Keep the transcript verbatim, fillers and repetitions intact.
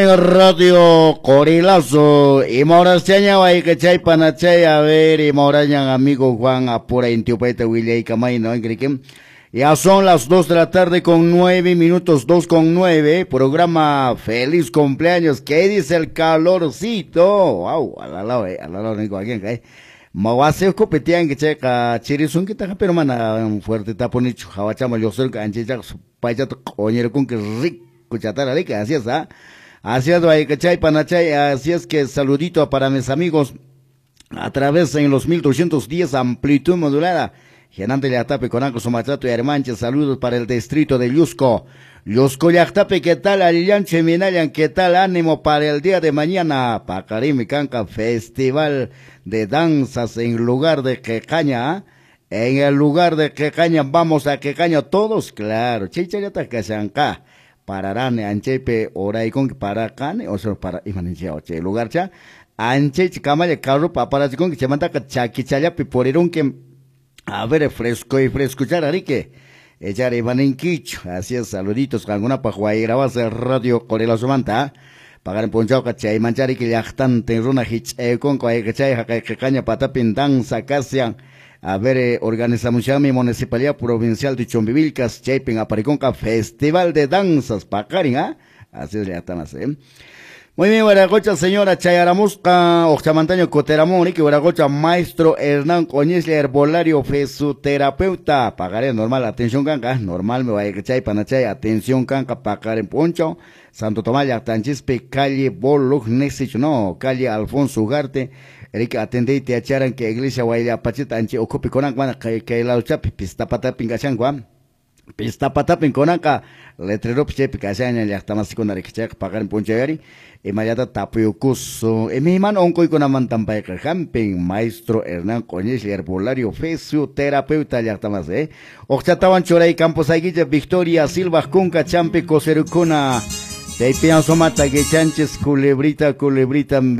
Radio Corilazo y Mauraciaña vai que chay panachay a ver y Mauraña amigo Juan apura intiopeta William y Camay no en ya son las dos de la tarde con nueve minutos, dos con nueve, programa feliz cumpleaños, ¿qué dice el calorcito? Wow, a la lado, eh, a la lado, no hay quien cae. Mawase competian que checa chirisun kita pero mana fuerte taponicho, hawachama yo soy canchicha, payat coñero con que rico chatara rica, así es, ¿ah? Así es, Guaycachay, Panachay, así es que saludito para mis amigos a través en los mil doscientos diez amplitud modulada. Genante Yachtape, Conaco, Somatrato y Hermanche, saludos para el distrito de Yusco. Yusco Yachtape, ¿qué tal? Alianche Minayan, ¿qué tal? Ánimo para el día de mañana. Pacarim y Canca, festival de danzas en lugar de Quecaña. En el lugar de Quecaña, vamos a Quecaña todos, claro. Chichayata Casanca. Pararane, Anchepe, Oraicon, para Cane, o sea, para Imanencia, oche, lugar cha. Anche, Chicamaya, Carro, Paparazicon, que se manda Chaquichaya, Piporerón, que a ver, fresco y fresco, chararique. Echar Ivanin Kich, así es, saluditos, alguna pajuaira, va a ser Radio Corela Sumanta. Pagar en Ponchao, Cachay, Manchari, que ya están, Tenruna Hich, con Coayachay, Cacaña, Patapin, Danza, Casian. A ver, eh, organizamos ya mi Municipalidad Provincial de Chombivilcas, Chapin, Apariconca, Festival de Danzas, Pacarin, ¿ah? Así es, ya estamos, ¿eh? Muy bien, Guaragocha, señora Chayaramusca, Oxamantaño Coteramón, que Guaragocha, maestro Hernán Coñez, herbolario, fisioterapeuta, pagaré normal, atención canca, normal, me vaya que chay, panachay, atención canca, pagar en Poncho, Santo Tomás, Yactanchispe, calle Bolog, Nesich, no, calle Alfonso Ugarte, Erika atende y te acharan que iglesia Guayla Pachita, Anche, ocupe con Juan, que que la ucha, pistapata pingachangua. Pistapata pinconanca, letrero piche picachaña, ya está más con la que pagar en Ponchayari, y mayata tapiocuso, y mi mano onco y con amantampa de camping, maestro Hernán Coñez, herbolario, fisioterapeuta, ya está más, eh. Oxataban Choray, Campos Aguilla, Victoria, Silva, Cunca, Champe, Coserucuna, Teipian Somata, que chanches, culebrita, culebrita,